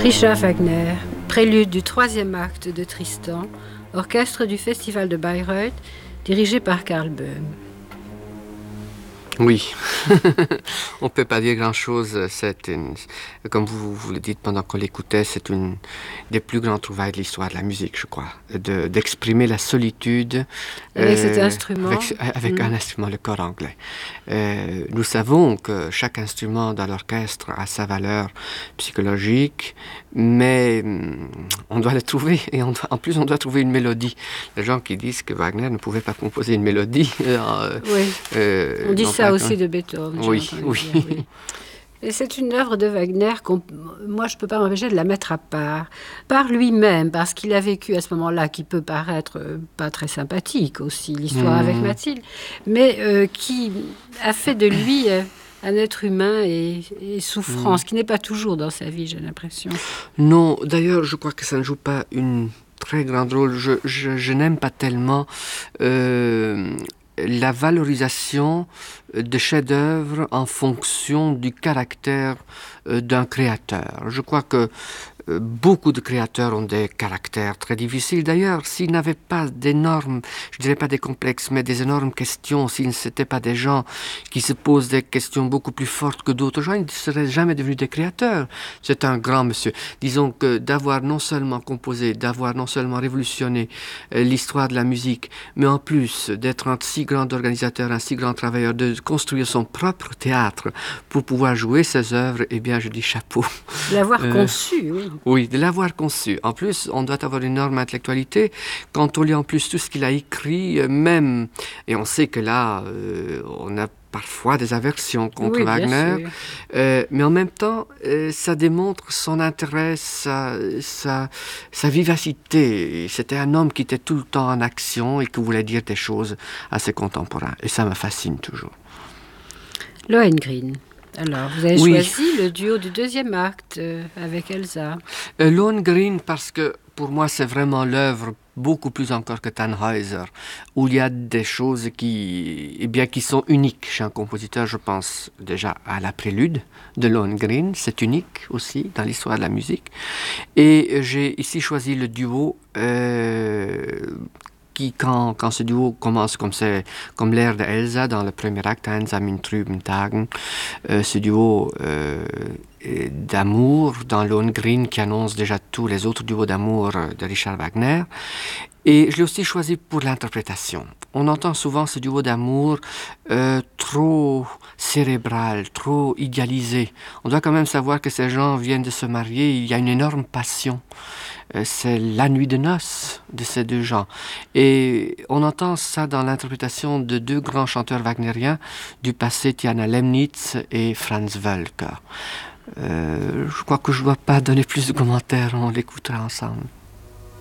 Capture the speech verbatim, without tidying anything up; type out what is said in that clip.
Richard Wagner, prélude du troisième acte de Tristan, orchestre du Festival de Bayreuth, dirigé par Karl Böhm. Oui, on ne peut pas dire grand-chose. C'est une, comme vous, vous le dites pendant qu'on l'écoutait, c'est une des plus grandes trouvailles de l'histoire de la musique, je crois, de, d'exprimer la solitude avec euh, cet instrument, avec, avec mmh. un instrument, le cor anglais. Euh, nous savons que chaque instrument dans l'orchestre a sa valeur psychologique, mais on doit le trouver, et on doit, en plus on doit trouver une mélodie. Les gens qui disent que Wagner ne pouvait pas composer une mélodie, euh, oui. euh, on dit ça aussi de Beethoven. Oui, oui. Dire, oui. Et c'est une œuvre de Wagner qu'on, moi je ne peux pas m'empêcher de la mettre à part, par lui-même, parce qu'il a vécu à ce moment-là, qui peut paraître euh, pas très sympathique aussi, l'histoire mmh. avec Mathilde, mais euh, qui a fait de lui euh, un être humain et, et souffrant, mmh. ce qui n'est pas toujours dans sa vie, j'ai l'impression. Non, d'ailleurs je crois que ça ne joue pas une très grande rôle. Je, je, je n'aime pas tellement... Euh, la valorisation de chefs-d'œuvre en fonction du caractère d'un créateur. Je crois que beaucoup de créateurs ont des caractères très difficiles. D'ailleurs, s'ils n'avaient pas d'énormes, je dirais pas des complexes, mais des énormes questions, s'ils n'étaient pas des gens qui se posent des questions beaucoup plus fortes que d'autres gens, ils ne seraient jamais devenus des créateurs. C'est un grand monsieur. Disons que d'avoir non seulement composé, d'avoir non seulement révolutionné euh, l'histoire de la musique, mais en plus d'être un si grand organisateur, un si grand travailleur, de construire son propre théâtre pour pouvoir jouer ses œuvres, eh bien, je dis chapeau. L'avoir euh, conçu, oui. Oui, de l'avoir conçu. En plus, on doit avoir une énorme intellectualité. Quand on lit en plus tout ce qu'il a écrit, euh, même, et on sait que là, euh, on a parfois des aversions contre oui, Wagner, euh, mais en même temps, euh, ça démontre son intérêt, sa, sa, sa vivacité. C'était un homme qui était tout le temps en action et qui voulait dire des choses à ses contemporains. Et ça me fascine toujours. Lohengrin. Alors, vous avez oui. choisi le duo du deuxième acte euh, avec Elsa. Euh, Lohengrin, parce que pour moi, c'est vraiment l'œuvre, beaucoup plus encore que Tannhäuser, où il y a des choses qui, eh bien, qui sont uniques chez un compositeur. Je pense déjà à la prélude de Lohengrin, c'est unique aussi dans l'histoire de la musique. Et j'ai ici choisi le duo euh, qui, quand, quand ce duo commence comme, c'est, comme l'air de Elsa dans le premier acte, Einsam in trüben Tagen, euh, ce duo euh, d'amour dans Lohengrin qui annonce déjà tous les autres duos d'amour de Richard Wagner. Et je l'ai aussi choisi pour l'interprétation. On entend souvent ce duo d'amour euh, trop cérébral, trop idéalisé. On doit quand même savoir que ces gens viennent de se marier, il y a une énorme passion. Euh, c'est la nuit de noces de ces deux gens. Et on entend ça dans l'interprétation de deux grands chanteurs wagnériens du passé, Tiana Lemnitz et Franz Wölker. Euh, je crois que je ne dois pas donner plus de commentaires, on l'écoutera ensemble.